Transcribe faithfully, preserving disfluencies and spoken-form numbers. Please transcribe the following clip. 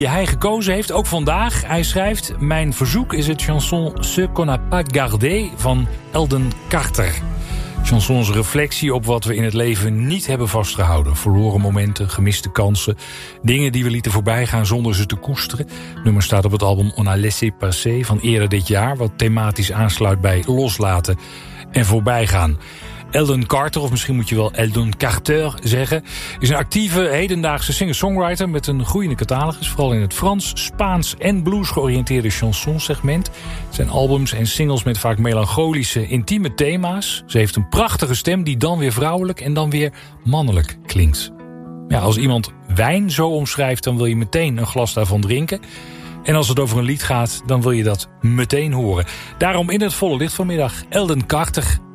die hij gekozen heeft, ook vandaag. Hij schrijft: mijn verzoek is het chanson Ce qu'on n'a pas gardé van Eldon Carter. Chansons reflectie op wat we in het leven niet hebben vastgehouden. Verloren momenten, gemiste kansen, dingen die we lieten voorbijgaan zonder ze te koesteren. Het nummer staat op het album On a laissé passer van eerder dit jaar, wat thematisch aansluit bij loslaten en voorbijgaan. Eldon Carter, of misschien moet je wel Eldon Carter zeggen, is een actieve hedendaagse singer-songwriter met een groeiende catalogus, vooral in het Frans, Spaans en blues georiënteerde chansonsegment. Het zijn albums en singles met vaak melancholische, intieme thema's. Ze heeft een prachtige stem die dan weer vrouwelijk en dan weer mannelijk klinkt. Ja, als iemand wijn zo omschrijft, dan wil je meteen een glas daarvan drinken. En als het over een lied gaat, dan wil je dat meteen horen. Daarom in het volle licht vanmiddag Eldon Carter.